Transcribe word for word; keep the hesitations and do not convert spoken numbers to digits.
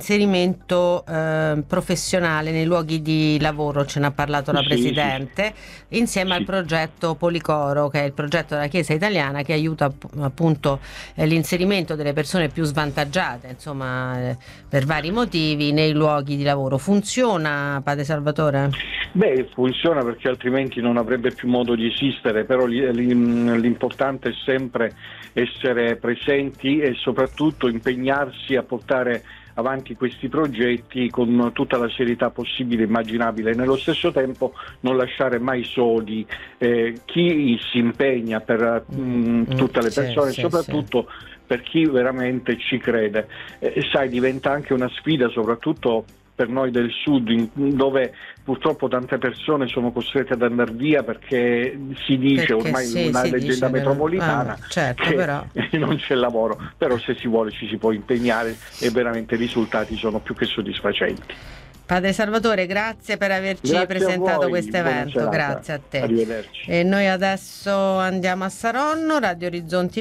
l'inserimento eh, professionale nei luoghi di lavoro, ce n'ha parlato la Sì, Presidente, sì, insieme al sì. progetto Policoro, che è il progetto della Chiesa italiana che aiuta app- appunto eh, l'inserimento delle persone più svantaggiate, insomma, eh, per vari motivi nei luoghi di lavoro. Funziona, Padre Salvatore? Beh, funziona perché altrimenti non avrebbe più modo di esistere, però li- li- l'importante è sempre essere presenti e soprattutto impegnarsi a portare avanti questi progetti con tutta la serietà possibile e immaginabile, e nello stesso tempo non lasciare mai soli eh, chi si impegna per mh, Mm, tutte le sì, persone, sì, soprattutto per chi veramente ci crede. Eh, sai, diventa anche una sfida soprattutto per noi del sud, in- dove purtroppo tante persone sono costrette ad andare via perché si dice, perché ormai sì, una si leggenda dice che non... metropolitana, ah, certo, che però... non c'è lavoro, però se si vuole ci si può impegnare e veramente i risultati sono più che soddisfacenti. Padre Salvatore, grazie per averci Grazie a presentato voi, questo buona evento, serata, grazie a te. arrivederci. E noi adesso andiamo a Saronno, Radio Orizzonti